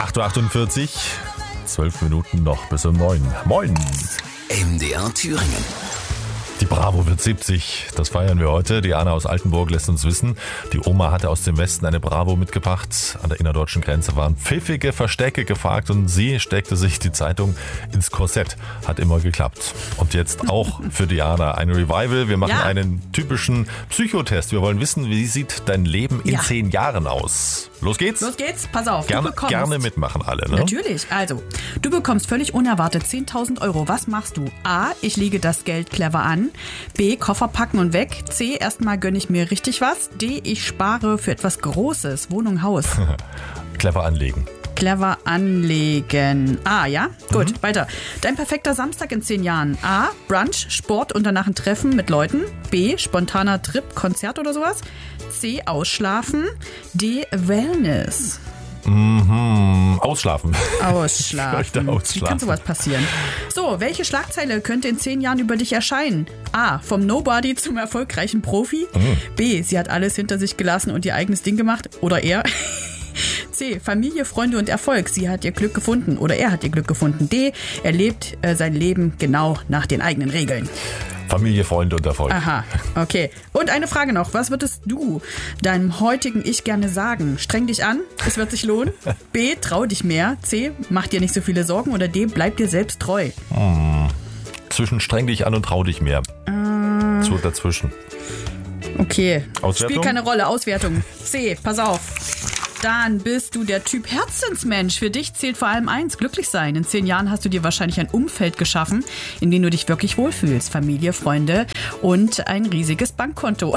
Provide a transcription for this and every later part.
8.48 Uhr, 12 Minuten noch bis um 9. Moin! MDR Thüringen. Die Bravo wird 70, das feiern wir heute. Diana aus Altenburg lässt uns wissen, die Oma hatte aus dem Westen eine Bravo mitgebracht. An der innerdeutschen Grenze waren pfiffige Verstecke gefragt und sie steckte sich die Zeitung ins Korsett. Hat immer geklappt. Und jetzt auch für Diana ein Revival. Wir machen einen typischen Psychotest. Wir wollen wissen, wie sieht dein Leben in 10 Jahren aus? Los geht's? Los geht's, pass auf. Gerne mitmachen alle, ne? Natürlich, also, du bekommst völlig unerwartet 10.000 Euro. Was machst du? A, ich lege das Geld clever an. B, Koffer packen und weg. C, erstmal gönne ich mir richtig was. D, ich spare für etwas Großes, Wohnung, Haus. Clever anlegen. Clever anlegen. A, ja? Gut, weiter. Dein perfekter Samstag in 10 Jahren. A, Brunch, Sport und danach ein Treffen mit Leuten. B, spontaner Trip, Konzert oder sowas. C, Ausschlafen. D, Wellness. Ausschlafen. Wie kann sowas passieren? So, welche Schlagzeile könnte in 10 Jahren über dich erscheinen? A, vom Nobody zum erfolgreichen Profi. B, sie hat alles hinter sich gelassen und ihr eigenes Ding gemacht. Oder er. C, Familie, Freunde und Erfolg. Sie hat ihr Glück gefunden oder er hat ihr Glück gefunden. D, er lebt sein Leben genau nach den eigenen Regeln. Familie, Freunde und Erfolg. Aha, okay. Und eine Frage noch. Was würdest du deinem heutigen Ich gerne sagen? Streng dich an, es wird sich lohnen. B, trau dich mehr. C, mach dir nicht so viele Sorgen. Oder D, bleib dir selbst treu. Zwischen streng dich an und trau dich mehr. So dazwischen. Okay. Auswertung? Spielt keine Rolle. Auswertung. C, pass auf. Dann bist du der Typ Herzensmensch. Für dich zählt vor allem eins, glücklich sein. In 10 Jahren hast du dir wahrscheinlich ein Umfeld geschaffen, in dem du dich wirklich wohlfühlst. Familie, Freunde und ein riesiges Bankkonto.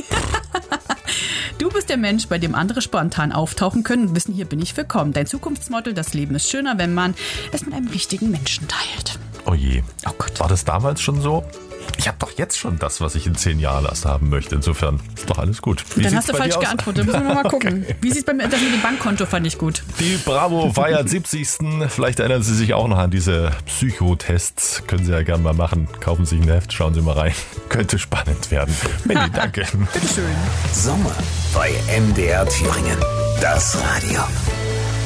Du bist der Mensch, bei dem andere spontan auftauchen können und wissen, hier bin ich willkommen. Dein Zukunftsmotto, das Leben ist schöner, wenn man es mit einem richtigen Menschen teilt. Oh je. Oh Gott. War das damals schon so? Ich habe doch jetzt schon das, was ich in 10 Jahren erst haben möchte. Insofern ist doch alles gut. Dann hast du falsch geantwortet. Müssen wir mal gucken. Okay. Wie sieht es bei mir das mit dem Bankkonto? Fand ich gut. Die Bravo feiert 70. Vielleicht erinnern Sie sich auch noch an diese Psychotests. Können Sie ja gerne mal machen. Kaufen Sie sich ein Heft, schauen Sie mal rein. Könnte spannend werden. Mandy, danke. Bitteschön. Sommer bei MDR Thüringen. Das Radio.